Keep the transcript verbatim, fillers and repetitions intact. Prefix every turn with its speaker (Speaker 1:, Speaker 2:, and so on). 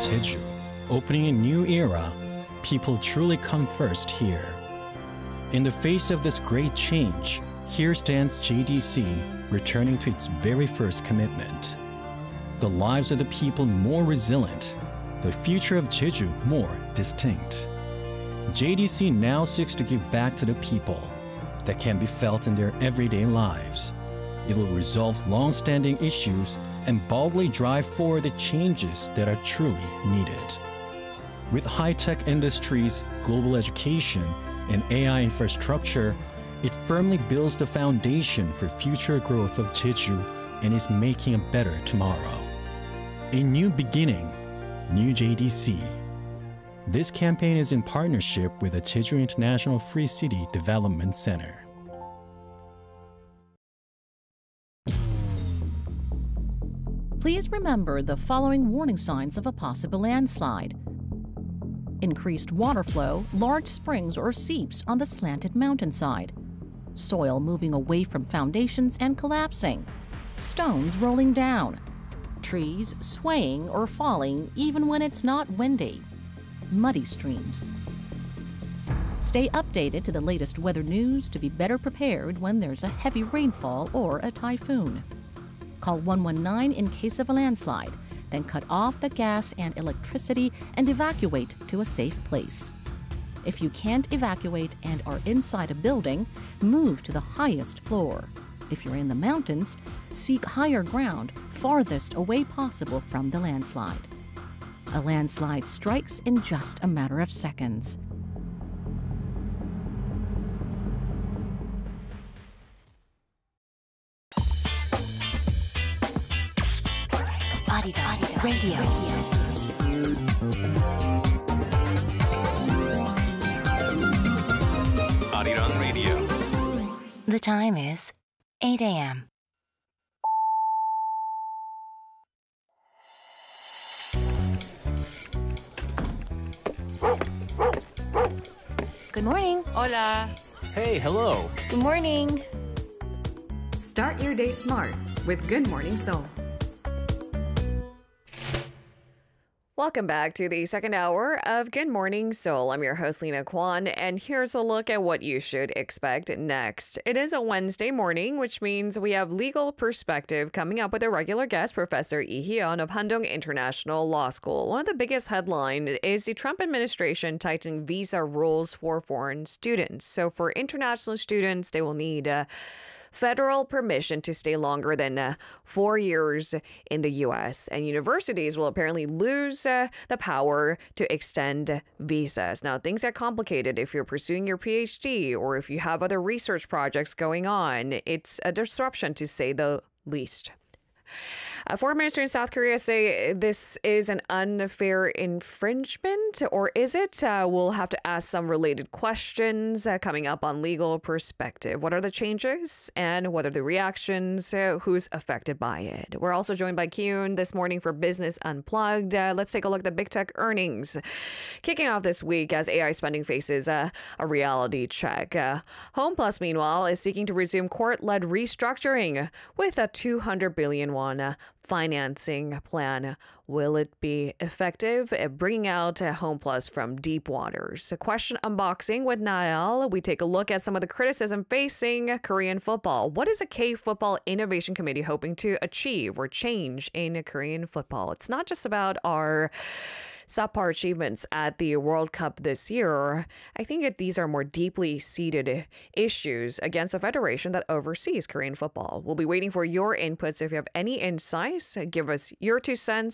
Speaker 1: Jeju, opening a new era. People truly come first here. In the face of this great change, here stands J D C, returning to its very first commitment. The lives of the people more resilient, the future of Jeju more distinct. J D C now seeks to give back to the people that can be felt in their everyday lives. It will resolve long-standing issues and boldly drive forward the changes that are truly needed. With high-tech industries, global education, and A I infrastructure, it firmly builds the foundation for future growth of Jeju and is making a better tomorrow. A new beginning, new J D C. This campaign is in partnership with the Jeju International Free City Development Center.
Speaker 2: Please remember the following warning signs of a possible landslide. Increased water flow, large springs or seeps on the slanted mountainside. Soil moving away from foundations and collapsing. Stones rolling down. Trees swaying or falling even when it's not windy. Muddy streams. Stay updated to the latest weather news to be better prepared when there's a heavy rainfall or a typhoon. Call one one nine in case of a landslide, then cut off the gas and electricity and evacuate to a safe place. If you can't evacuate and are inside a building, move to the highest floor. If you're in the mountains, seek higher ground farthest away possible from the landslide. A landslide strikes in just a matter of seconds.
Speaker 3: Arirang Radio.
Speaker 4: Arirang Radio.
Speaker 3: The time is eight a m Good morning.
Speaker 5: Hola.
Speaker 1: Hey, hello.
Speaker 3: Good morning.
Speaker 5: Start your day smart with Good Morning Seoul. Welcome back to the second hour of Good Morning Seoul. I'm your host, Lena Kwan, and here's a look at what you should expect next. It is a Wednesday morning, which means we have Legal Perspective coming up with a regular guest, Professor Lee Hee-yeon of Handong International Law School. One of the biggest headlines is the Trump administration tightening visa rules for foreign students. So for international students, they will need uh, federal permission to stay longer than uh, four years in the U S, and universities will apparently lose uh, the power to extend visas. Now, things get complicated if you're pursuing your P H D or if you have other research projects going on. It's a disruption, to say the least. A foreign minister in South Korea say this is an unfair infringement, or is it? Uh, we'll have to ask some related questions uh, coming up on Legal Perspective. What are the changes and what are the reactions? Uh, who's affected by it? We're also joined by Kyun this morning for Business Unplugged. Uh, let's take a look at the big tech earnings. Kicking off this week as A I spending faces uh, a reality check. Uh, Home Plus, meanwhile, is seeking to resume court-led restructuring with a two hundred billion won uh, financing plan. Will it be effective at bringing out Home Plus from deep waters? A question unboxing with Niall. We take a look at some of the criticism facing Korean football. What is a K-Football Innovation Committee hoping to achieve or change in Korean football? It's not just about our subpar achievements at the World Cup this year. I think that these are more deeply seated issues against a federation that oversees Korean football. We'll be waiting for your inputs. If you have any insights, give us your two cents